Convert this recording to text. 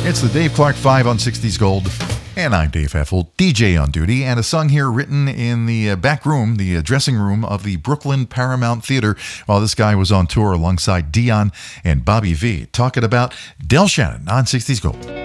It's the Dave Clark 5 on 60s Gold. And I'm Dave Heffel, DJ on duty, and a song here written in the back room, the dressing room of the Brooklyn Paramount Theater, while this guy was on tour alongside Dion and Bobby V, talking about Del Shannon on 60s Gold.